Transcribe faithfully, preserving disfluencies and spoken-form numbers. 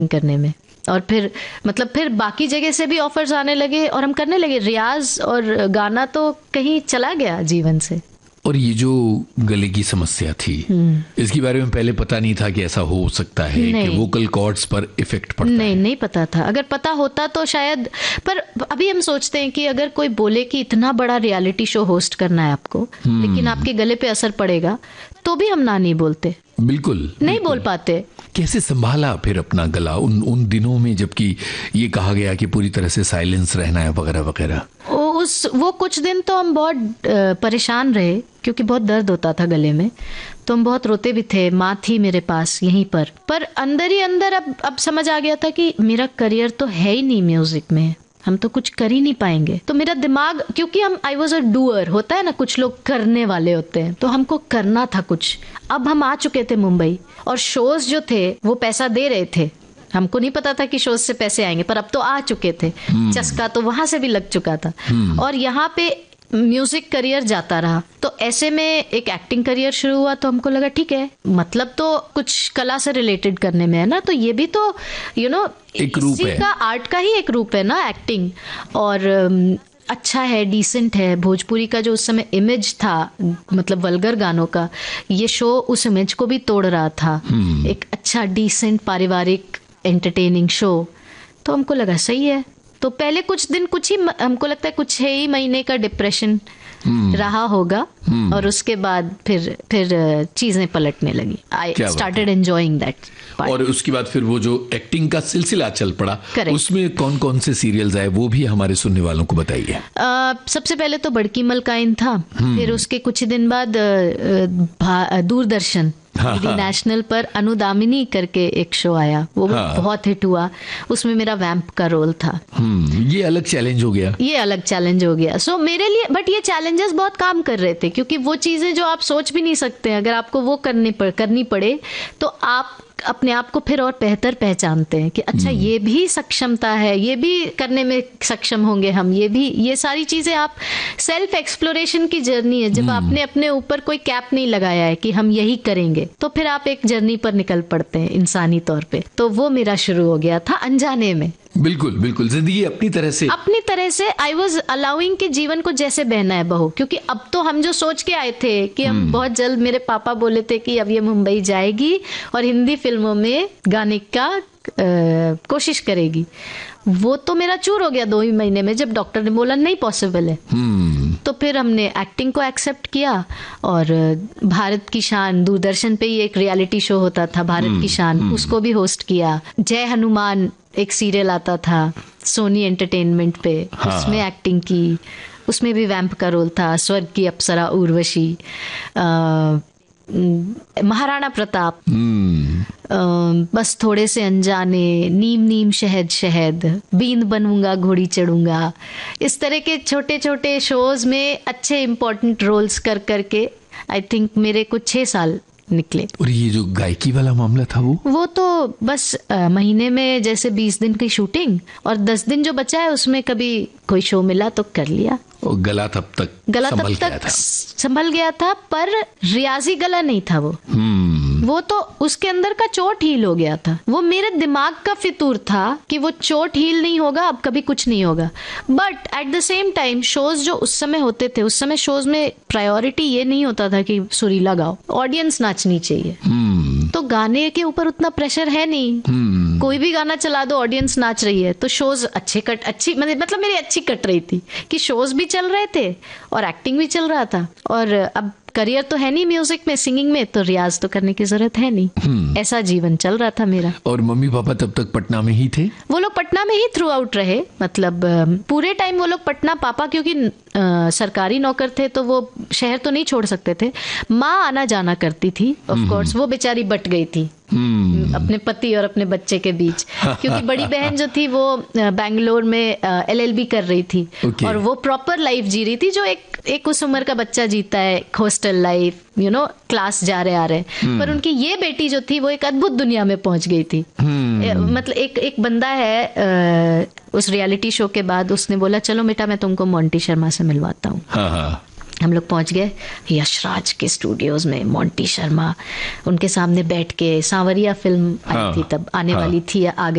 करने में। और फिर मतलब फिर बाकी जगह से भी ऑफर्स आने लगे और हम करने लगे रियाज, और गाना तो कहीं चला गया जीवन से। और ये जो गले की समस्या थी, इसके बारे में पहले पता नहीं था कि ऐसा हो सकता है कि वोकल कॉर्ड्स पर इफेक्ट पड़ता नहीं, है? नहीं पता था। अगर पता होता तो शायद, पर अभी हम सोचते हैं कि अगर कोई बोले कि इतना बड़ा रियलिटी शो होस्ट करना है आपको, लेकिन आपके गले पे असर पड़ेगा, तो भी हम ना नहीं बोलते। बिल्कुल नहीं बोल पाते। कैसे संभाला फिर अपना गला उन उन दिनों में, जबकि ये कहा गया कि पूरी तरह से साइलेंस रहना है वगैरह वगैरह? उस वो कुछ दिन तो हम बहुत परेशान रहे, क्योंकि बहुत दर्द होता था गले में, तो हम बहुत रोते भी थे। माँ थी मेरे पास यहीं पर पर अंदर ही अंदर अब अब समझ आ गया था कि मेरा करियर तो है ही नहीं म्यूजिक में, हम तो कुछ कर ही नहीं पाएंगे। तो मेरा दिमाग, क्योंकि हम आई वॉज अ डूअर, होता है ना, कुछ लोग करने वाले होते हैं, तो हमको करना था कुछ। अब हम आ चुके थे मुंबई, और शोज जो थे वो पैसा दे रहे थे। हमको नहीं पता था कि शोज से पैसे आएंगे, पर अब तो आ चुके थे। चस्का तो वहां से भी लग चुका था, और यहाँ पे म्यूजिक करियर जाता रहा। तो ऐसे में एक एक्टिंग करियर शुरू हुआ, तो हमको लगा ठीक है, मतलब तो कुछ कला से रिलेटेड करने में है ना, तो ये भी तो यू you नो know, एक रूप है, का आर्ट का ही एक रूप है ना एक्टिंग। और अच्छा है, डिसेंट है। भोजपुरी का जो उस समय इमेज था, मतलब वल्गर गानों का, ये शो उस इमेज को भी तोड़ रहा था। एक अच्छा डिसेंट पारिवारिक एंटरटेनिंग शो। तो हमको लगा सही है। तो पहले कुछ दिन, कुछ ही हमको लगता है कुछ ही महीने का डिप्रेशन Hmm. रहा होगा, hmm. और उसके बाद फिर फिर चीजें पलटने लगी। I started enjoying that. और उसके बाद फिर वो जो एक्टिंग का सिलसिला चल पड़ा, Correct. उसमें कौन कौन से सीरियल्स आए वो भी हमारे सुनने वालों को बताइए। uh, सबसे पहले तो बड़की मलकाइन था, hmm. फिर उसके कुछ दिन बाद दूरदर्शन डी नेशनल पर अनुदामिनी करके एक शो आया, वो हाँ. बहुत हिट हुआ। उसमें मेरा वैम्प का रोल था। ये अलग चैलेंज हो गया। ये अलग चैलेंज हो गया सो so, मेरे लिए। बट ये चैलेंजेस बहुत काम कर रहे थे, क्योंकि वो चीजें जो आप सोच भी नहीं सकते, अगर आपको वो करनी पड़ करनी पड़े तो आप अपने आप को फिर और बेहतर पहचानते हैं कि अच्छा ये भी सक्षमता है, ये भी करने में सक्षम होंगे हम। ये भी, ये सारी चीजें आप सेल्फ एक्सप्लोरेशन की जर्नी है। जब आपने अपने ऊपर कोई कैप नहीं लगाया है कि हम यही करेंगे, तो फिर आप एक जर्नी पर निकल पड़ते हैं इंसानी तौर पे। तो वो मेरा शुरू हो गया था अनजाने में। बिल्कुल बिल्कुल, जिंदगी अपनी तरह से अपनी तरह से आई वॉज अलाउइंग कि जीवन को जैसे बहना है बहू। क्योंकि अब तो हम जो सोच के आए थे कि हम बहुत जल्द, मेरे पापा बोले थे कि अब ये मुंबई जाएगी और हिंदी फिल्मों में गाने का आ, कोशिश करेगी, वो तो मेरा चूर हो गया दो ही महीने में, जब डॉक्टर ने बोला नहीं पॉसिबल है। hmm. तो फिर हमने एक्टिंग को एक्सेप्ट किया, और भारत की शान, दूरदर्शन पे ही एक रियलिटी शो होता था भारत hmm. की शान, hmm. उसको भी होस्ट किया। जय हनुमान एक सीरियल आता था सोनी एंटरटेनमेंट पे, हाँ. उसमें एक्टिंग की, उसमें भी वैम्प का रोल था। स्वर्ग की अप्सरा उर्वशी, महाराणा प्रताप, hmm. बस थोड़े से अनजाने, नीम नीम शहद शहद, बींद बनूंगा घोड़ी चढ़ूंगा, इस तरह के छोटे छोटे शोज में अच्छे इंपॉर्टेंट रोल्स कर करके आई थिंक मेरे कुछ छह साल निकले। और ये जो गायकी वाला मामला था वो वो तो बस आ, महीने में जैसे बीस दिन की शूटिंग, और दस दिन जो बचा है उसमें कभी कोई शो मिला तो कर लिया। और गला तब तक गला तब तक संभल गया था, पर रियाजी गला नहीं था वो। वो तो उसके अंदर का चोट हील हो गया था। वो मेरे दिमाग का फितूर था कि वो चोट हील नहीं होगा, अब कभी कुछ नहीं होगा। But at the same time shows जो उस समय होते थे, उस समय शोज में प्रायोरिटी ये नहीं होता था कि सुरीला गाओ, ऑडियंस नाचनी चाहिए। hmm. तो गाने के ऊपर उतना प्रेशर है नहीं। hmm. कोई भी गाना चला दो, ऑडियंस नाच रही है, तो शोज अच्छे कट अच्छी मतलब मेरी अच्छी कट रही थी कि शोज भी चल रहे थे और एक्टिंग भी चल रहा था। और अब करियर तो है नहीं म्यूजिक में, सिंगिंग में, तो रियाज तो करने की जरूरत है नहीं। hmm. ऐसा जीवन चल रहा था मेरा। और मम्मी पापा तब तक पटना में ही थे? वो लोग पटना में ही थ्रू आउट रहे, मतलब पूरे टाइम वो लोग पटना। पापा क्योंकि आ, सरकारी नौकर थे तो वो शहर तो नहीं छोड़ सकते थे। माँ आना जाना करती थी ऑफ कोर्स। वो बेचारी बट गई थी hmm. अपने पति और अपने बच्चे के बीच, क्योंकि बड़ी बहन जो थी वो बैंगलोर में एल एल बी कर रही थी। okay. और वो प्रॉपर लाइफ जी रही थी जो एक एक उस उम्र का बच्चा जीता है, hostel life, you know, class जा रहे आ रहे। hmm. पर उनकी ये बेटी जो थी वो एक अद्भुत दुनिया में पहुंच गई थी। hmm. मतलब एक एक बंदा है आ, उस रियलिटी शो के बाद उसने बोला चलो बेटा मैं तुमको मोंटी शर्मा से मिलवाता हूँ। हाँ हाँ। हम लोग पहुंच गए यशराज के स्टूडियोज में, मोंटी शर्मा उनके सामने बैठ के, सांवरिया फिल्म आई हाँ, थी तब, आने हाँ, वाली थी या आ